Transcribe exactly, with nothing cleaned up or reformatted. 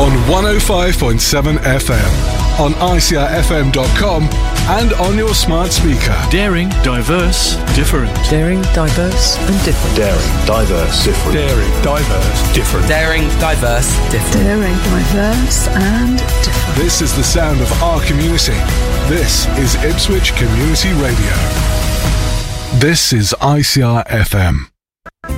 on one oh five point seven F M, on I C R F M dot com, and on your smart speaker. Daring, diverse, different. Daring, diverse and different. Daring, diverse, different. Daring, diverse, different. Daring, diverse, different. Daring, diverse and different. This is the sound of our community. This is Ipswich Community Radio. This is I C R F M.